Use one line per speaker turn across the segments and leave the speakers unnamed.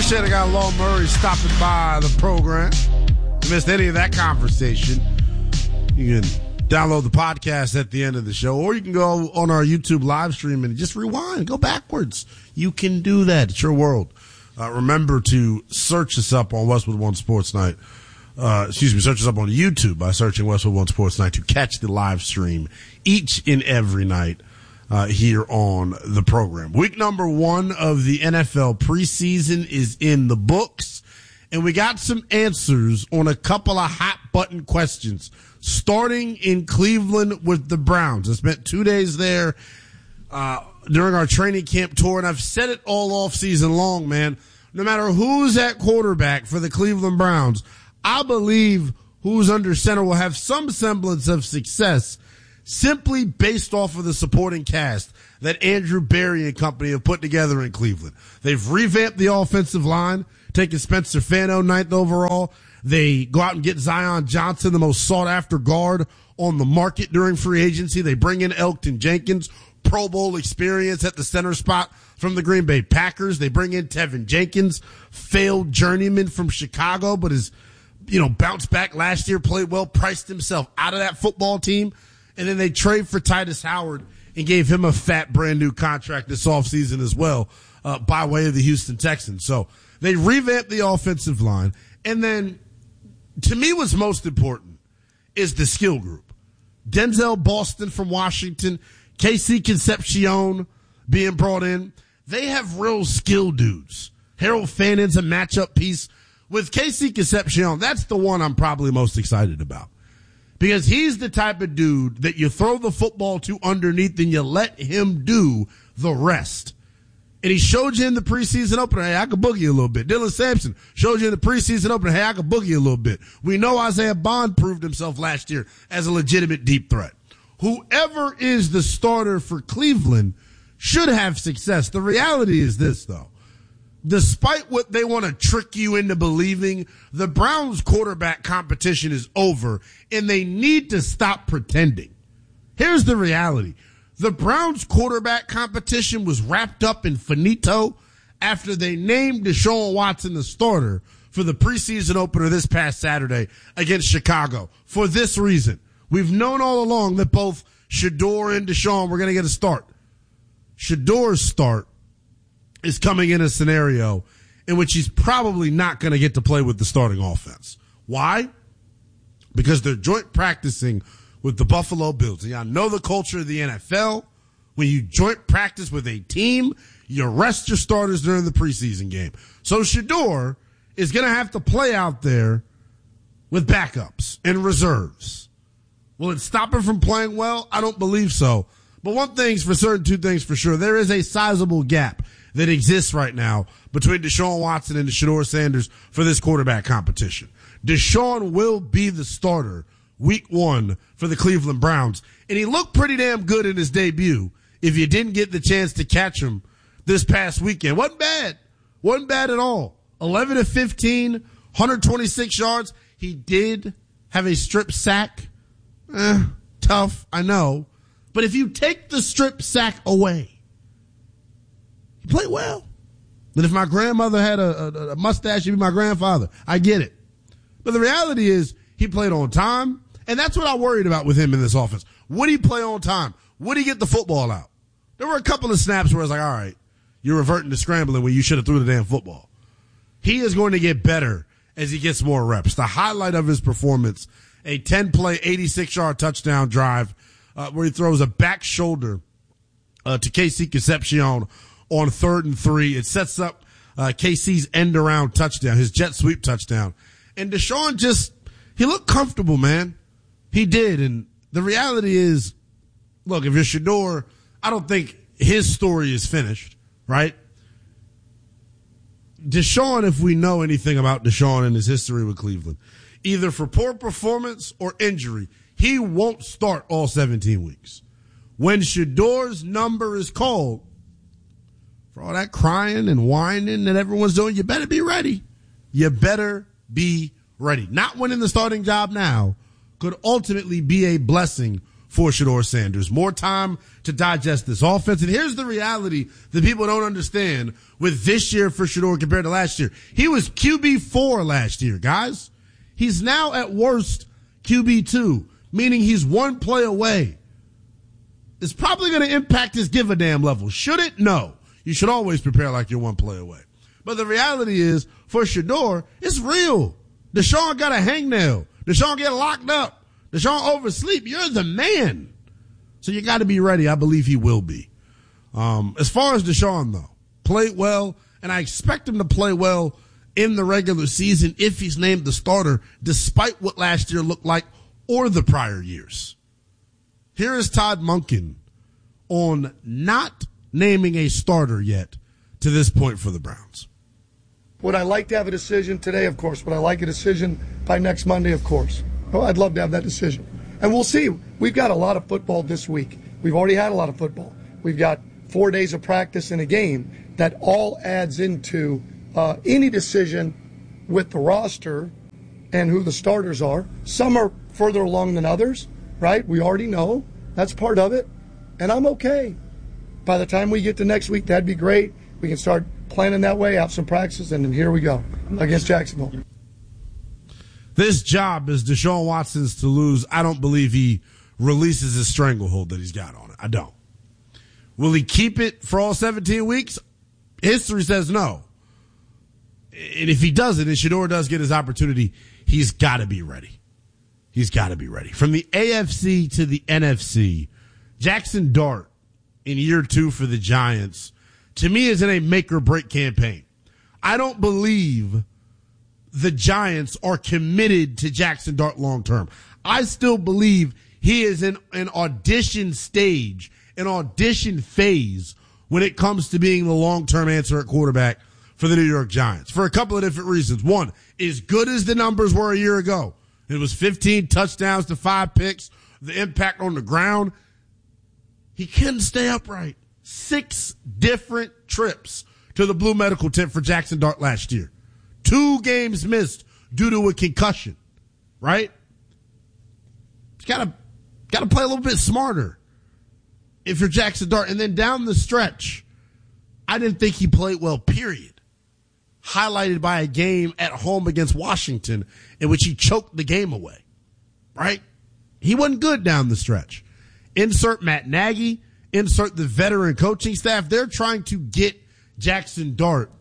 Appreciate I got Law Murray stopping by the program. If you missed any of that conversation, you can download the podcast at the end of the show, or you can go on our YouTube live stream and just rewind, go backwards. You can do that. It's your world. Remember to search us up on Westwood One Sports Night. Search us up on YouTube by searching Westwood One Sports Night to catch the live stream each and every night here on the program. Week number 1 of the NFL preseason is in the books, and we got some answers on a couple of hot-button questions, starting in Cleveland with the Browns. I spent 2 days there during our training camp tour, and I've said it all off season long, man. No matter who's at quarterback for the Cleveland Browns, I believe who's under center will have some semblance of success simply based off of the supporting cast that Andrew Berry and company have put together in Cleveland. They've revamped the offensive line, taking Spencer Fano 9th overall. They go out and get Zion Johnson, the most sought-after guard on the market during free agency. They bring in Elgton Jenkins, Pro Bowl experience at the center spot from the Green Bay Packers. They bring in Tevin Jenkins, failed journeyman from Chicago, but is, bounced back last year, played well, priced himself out of that football team. And then they trade for Titus Howard and gave him a fat brand new contract this offseason as well, by way of the Houston Texans. So they revamped the offensive line. And then, to me, what's most important is the skill group. Denzel Boston from Washington, KC Concepcion being brought in. They have real skill dudes. Harold Fannon's a matchup piece. With KC Concepcion, that's the one I'm probably most excited about. Because he's the type of dude that you throw the football to underneath and you let him do the rest. And he showed you in the preseason opener, hey, I can boogie you a little bit. Dylan Sampson showed you in the preseason opener, hey, I can boogie you a little bit. We know Isaiah Bond proved himself last year as a legitimate deep threat. Whoever is the starter for Cleveland should have success. The reality is this, though. Despite what they want to trick you into believing, the Browns quarterback competition is over, and they need to stop pretending. Here's the reality. The Browns quarterback competition was wrapped up in finito after they named Deshaun Watson the starter for the preseason opener this past Saturday against Chicago. For this reason, we've known all along that both Shedeur and Deshaun were going to get a start. Shedeur's start is coming in a scenario in which he's probably not going to get to play with the starting offense. Why? Because they're joint practicing with the Buffalo Bills. And y'all know the culture of the NFL. When you joint practice with a team, you rest your starters during the preseason game. So Shedeur is going to have to play out there with backups and reserves. Will it stop him from playing well? I don't believe so. But one thing's for certain, two things for sure. There is a sizable gap that exists right now between Deshaun Watson and Shedeur Sanders for this quarterback competition. Deshaun will be the starter week 1 for the Cleveland Browns, and he looked pretty damn good in his debut if you didn't get the chance to catch him this past weekend. Wasn't bad at all. 11 of 15, 126 yards. He did have a strip sack. Tough, I know. But if you take the strip sack away, he played well. And if my grandmother had a mustache, she'd be my grandfather. I get it. But the reality is he played on time, and that's what I worried about with him in this offense. Would he play on time? Would he get the football out? There were a couple of snaps where I was like, all right, you're reverting to scrambling when you should have threw the damn football. He is going to get better as he gets more reps. The highlight of his performance, a 10-play, 86-yard touchdown drive where he throws a back shoulder to KC Concepcion on 3rd and 3. It sets up KC's end-around touchdown, his jet sweep touchdown. And Deshaun he looked comfortable, man. He did. And the reality is, look, if you're Shedeur, I don't think his story is finished, right? Deshaun, if we know anything about Deshaun and his history with Cleveland, either for poor performance or injury, he won't start all 17 weeks. When Shedeur's number is called, for all that crying and whining that everyone's doing, you better be ready. You better be ready. Not winning the starting job now could ultimately be a blessing for Shedeur Sanders. More time to digest this offense. And here's the reality that people don't understand with this year for Shedeur compared to last year. He was QB4 last year, guys. He's now at worst QB2, meaning he's one play away. It's probably going to impact his give a damn level. Should it? No. You should always prepare like you're one play away. But the reality is, for Shedeur, it's real. Deshaun got a hangnail. Deshaun get locked up. Deshaun oversleep. You're the man. So you got to be ready. I believe he will be. As far as Deshaun, though, played well, and I expect him to play well in the regular season if he's named the starter, despite what last year looked like or the prior years. Here is Todd Monken on not naming a starter yet to this point for the Browns.
Would I like to have a decision today? Of course. Would I like a decision by next Monday? Of course. Oh, I'd love to have that decision. And we'll see. We've got a lot of football this week. We've already had a lot of football. We've got 4 days of practice in a game that all adds into any decision with the roster and who the starters are. Some are further along than others, right? We already know. That's part of it. And I'm okay. By the time we get to next week, that'd be great. We can start planning that way, have some practices, and then here we go against Jacksonville.
This job is Deshaun Watson's to lose. I don't believe he releases his stranglehold that he's got on it. I don't. Will he keep it for all 17 weeks? History says no. And if he doesn't, and Shedeur does get his opportunity, he's got to be ready. He's got to be ready. From the AFC to the NFC, Jackson Dart in year 2 for the Giants, to me, is in a make-or-break campaign. I don't believe the Giants are committed to Jackson Dart long-term. I still believe he is in an audition stage, an audition phase when it comes to being the long-term answer at quarterback for the New York Giants for a couple of different reasons. One, as good as the numbers were a year ago, it was 15 touchdowns to 5 picks, the impact on the ground, he couldn't stay upright. 6 different trips to the Blue Medical Tent for Jackson Dart last year. 2 games missed due to a concussion, right? You gotta play a little bit smarter if you're Jackson Dart. And then down the stretch, I didn't think he played well, period. Highlighted by a game at home against Washington in which he choked the game away, right? He wasn't good down the stretch. Insert Matt Nagy, insert the veteran coaching staff. They're trying to get Jackson Dart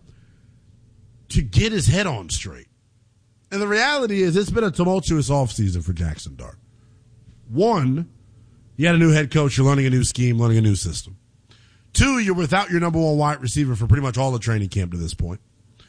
to get his head on straight. And the reality is it's been a tumultuous offseason for Jackson Dart. One, you had a new head coach, you're learning a new scheme, learning a new system. 2, you're without your number 1 wide receiver for pretty much all the training camp to this point.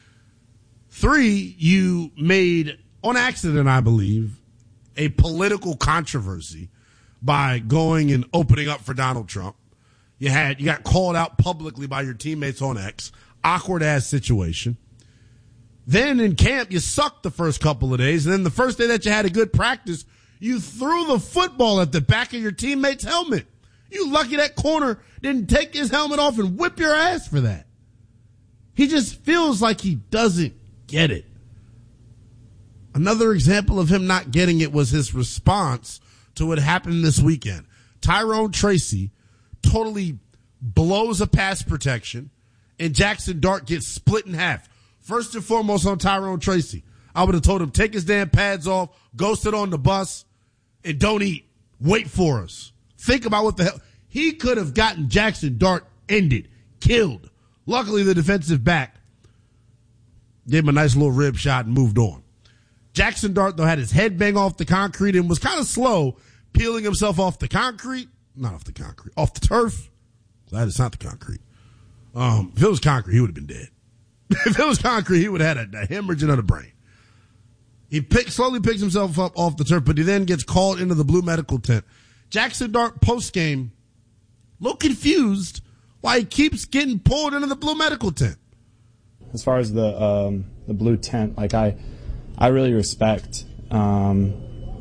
3, you made, on accident, I believe, a political controversy by going and opening up for Donald Trump. You got called out publicly by your teammates on X. Awkward ass situation. Then in camp, you sucked the first couple of days. And then the first day that you had a good practice, you threw the football at the back of your teammate's helmet. You lucky that corner didn't take his helmet off and whip your ass for that. He just feels like he doesn't get it. Another example of him not getting it was his response to what happened this weekend. Tyrone Tracy totally blows a pass protection, and Jackson Dart gets split in half. First and foremost on Tyrone Tracy, I would have told him, take his damn pads off, go sit on the bus, and don't eat. Wait for us. Think about what the hell. He could have gotten Jackson Dart ended, killed. Luckily, the defensive back gave him a nice little rib shot and moved on. Jackson Dart, though, had his head bang off the concrete and was kind of slow peeling himself off the concrete. Not off the concrete, off the turf. Glad it's not the concrete. If it was concrete, he would have been dead. If it was concrete, he would have had a hemorrhaging of the brain. He slowly picks himself up off the turf, but he then gets called into the Blue Medical Tent. Jackson Dart post-game, a little confused why he keeps getting pulled into the Blue Medical Tent.
As far as the Blue Tent, like I really respect the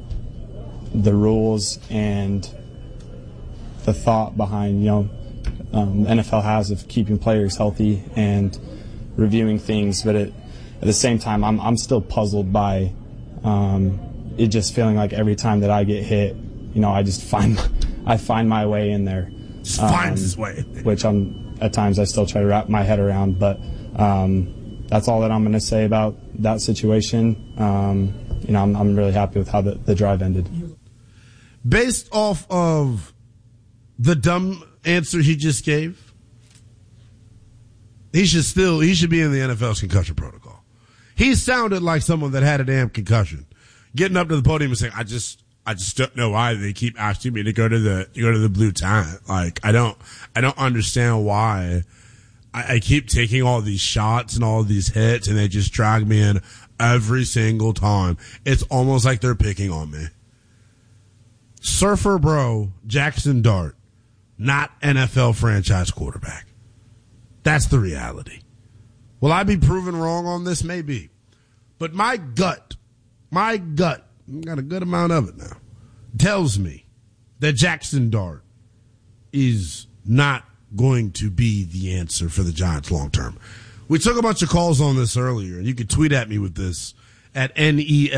rules and the thought behind, NFL has of keeping players healthy and reviewing things, but at the same time, I'm still puzzled by it just feeling like every time that I get hit, I just find I find my way in there.
Just finds his way.
Which at times I still try to wrap my head around, but that's all that I'm going to say about that situation. I'm really happy with how the drive ended.
Based off of the dumb answer he just gave, he should be in the NFL's concussion protocol. He sounded like someone that had a damn concussion, getting up to the podium and saying, I just don't know why they keep asking me to go to the blue tent. Like, I don't understand why I keep taking all these shots and all these hits and they just drag me in every single time. It's almost like they're picking on me. Surfer bro, Jackson Dart, not NFL franchise quarterback. That's the reality. Will I be proven wrong on this? Maybe. But my gut, I've got a good amount of it now, tells me that Jackson Dart is not going to be the answer for the Giants long term. We took a bunch of calls on this earlier, and you could tweet at me with this at NEL.